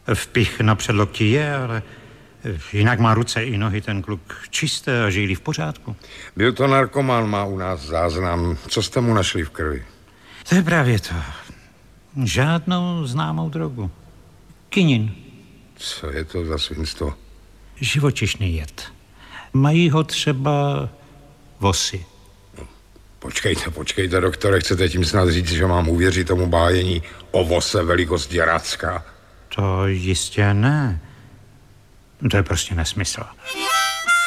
Vpich na předloktí je, ale jinak má ruce i nohy ten kluk čisté a žíly v pořádku. Byl to narkoman, má u nás záznam. Co jste mu našli v krvi? To je právě to. Žádnou známou drogu. Kinin. Co je to za svinstvo? Živočišný jed. Mají ho třeba vosy. Počkejte, doktore, chcete tím snad říct, že mám uvěřit tomu bájení o vose velikosti Racka? To jistě ne. To je prostě nesmysl.